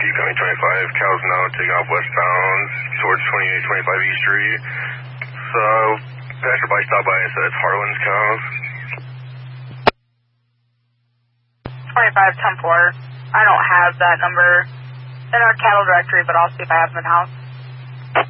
coming 25, cows now taking off westbound towards 2825 East Street. So, passerby stopped by and said it's Harlan's cows. 25-10-4. I don't have that number in our cattle directory, but I'll see if I have them in house.